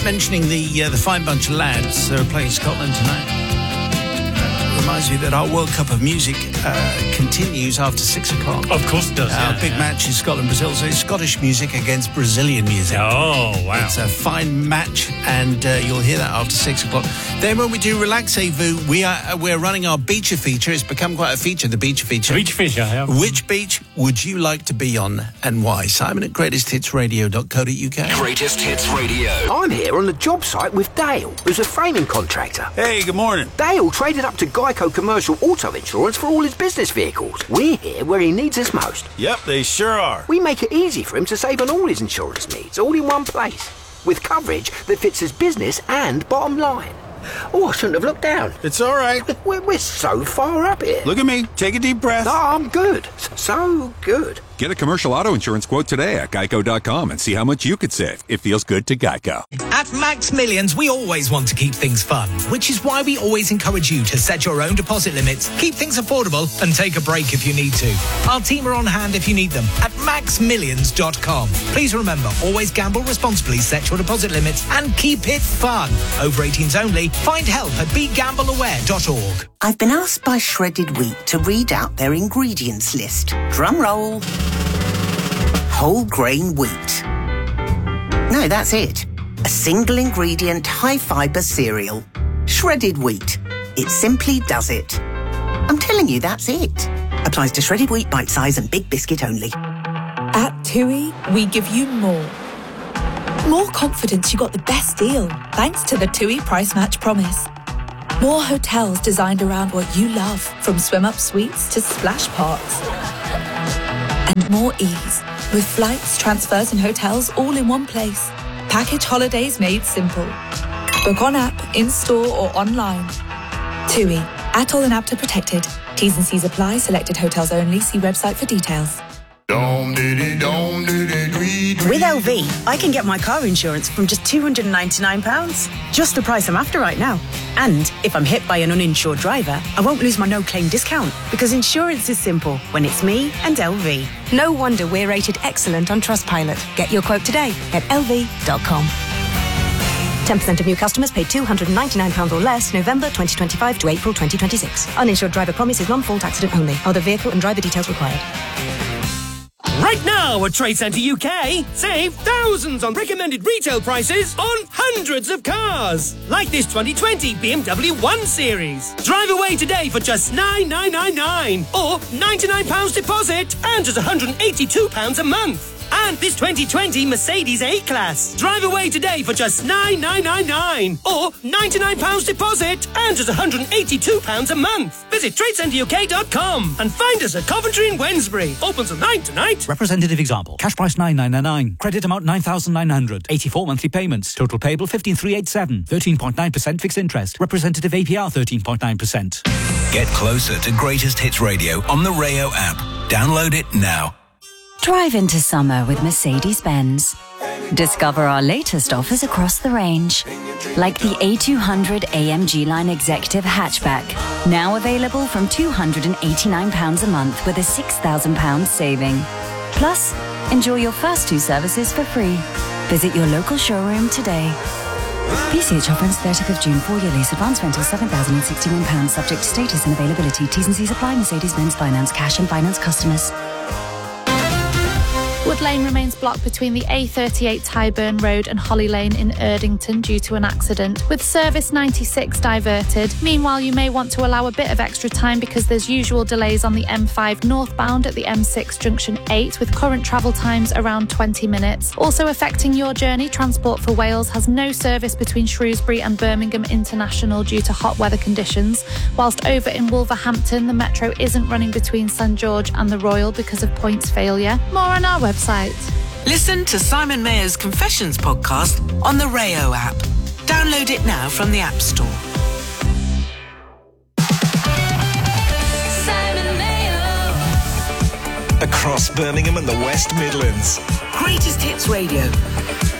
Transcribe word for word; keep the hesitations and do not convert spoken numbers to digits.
mentioning the uh, the fine bunch of lads who are playing Scotland tonight. Reminds me that our World Cup of Music uh, continues after six o'clock. Of course it does. Our yeah, big yeah. match is Scotland-Brazil, so it's Scottish music against Brazilian music. Oh, wow. It's a fine match, and uh, you'll hear that after six o'clock. Then when we do Relaxez-vous, we are, uh, we're running our Beacher feature. It's become quite a feature, the Beacher feature. Beach feature, yeah. Which beach would you like to be on, and why? Simon at greatest hits radio dot co dot uk. Greatest Hits Radio. I'm here on the job site with Dale, who's a framing contractor. Hey, good morning. Dale traded up to Geico Commercial Auto Insurance for all his business vehicles. We're here where he needs us most. Yep, they sure are. We make it easy for him to save on all his insurance needs, all in one place, with coverage that fits his business and bottom line. Oh, I shouldn't have looked down. It's all right. We're, we're so far up here. Look at me. Take a deep breath. No, I'm good. So good. Get a commercial auto insurance quote today at geico dot com and see how much you could save. It feels good to Geico. At Max Millions, we always want to keep things fun, which is why we always encourage you to set your own deposit limits, keep things affordable, and take a break if you need to. Our team are on hand if you need them at max millions dot com. Please remember, always gamble responsibly, set your deposit limits, and keep it fun. Over eighteens only. Find help at be gamble aware dot org. I've been asked by Shredded Wheat to read out their ingredients list. Drum roll. Whole grain wheat. No, that's it. A single ingredient, high fibre cereal. Shredded wheat. It simply does it. I'm telling you, that's it. Applies to shredded wheat, bite size and big biscuit only. At TUI, we give you more. More confidence you got the best deal, thanks to the TUI Price Match Promise. More hotels designed around what you love, from swim-up suites to splash parks. And more ease, with flights, transfers and hotels all in one place. Package holidays made simple. Book on app, in-store or online. TUI, at all and app to protected. T's and C's apply, selected hotels only. See website for details. With L V, I can get my car insurance from just two hundred ninety-nine pounds. Just the price I'm after right now. And if I'm hit by an uninsured driver, I won't lose my no-claim discount, because insurance is simple when it's me and L V. No wonder we're rated excellent on Trustpilot. Get your quote today at L V dot com. ten percent of new customers paid two hundred ninety-nine pounds or less November twenty twenty-five to April twenty twenty-six. Uninsured driver promise is non-fault accident only. Other vehicle and driver details required. Right now at Trade Centre U K, save thousands on recommended retail prices on hundreds of cars. Like this twenty twenty B M W one Series. Drive away today for just nine thousand nine hundred ninety-nine pounds or ninety-nine pounds deposit and just one hundred eighty-two pounds a month. And this twenty twenty Mercedes A-Class. Drive away today for just nine thousand nine hundred ninety-nine pounds or ninety-nine pounds deposit and just one hundred eighty-two pounds a month. Visit trade centre U K dot com and find us at Coventry and Wednesbury. Open till nine tonight. Representative example. Cash price nine thousand nine hundred ninety-nine. Credit amount nine thousand nine hundred. eighty-four monthly payments. Total payable fifteen thousand three hundred eighty-seven. thirteen point nine percent fixed interest. Representative A P R thirteen point nine percent. Get closer to Greatest Hits Radio on the Rayo app. Download it now. Drive into summer with Mercedes-Benz. Discover our latest offers across the range, like the A two hundred A M G Line Executive Hatchback, now available from two hundred eighty-nine pounds a month with a six thousand pounds saving. Plus, enjoy your first two services for free. Visit your local showroom today. P C H offer thirtieth of June, four-year lease, advance rental seven thousand sixty-one pounds, subject to status and availability. T's and C's apply. Mercedes-Benz Finance, cash and finance customers. Wood Lane remains blocked between the A thirty-eight Tyburn Road and Holly Lane in Erdington due to an accident, with service ninety-six diverted. Meanwhile, you may want to allow a bit of extra time because there's usual delays on the M five northbound at the M six junction eight, with current travel times around twenty minutes. Also affecting your journey, Transport for Wales has no service between Shrewsbury and Birmingham International due to hot weather conditions, whilst over in Wolverhampton, the Metro isn't running between St George and the Royal because of points failure. More on our website. Listen to Simon Mayer's Confessions podcast on the Rayo app. Download it now from the App Store. Simon Mayo. Across Birmingham and the West Midlands. Greatest Hits Radio.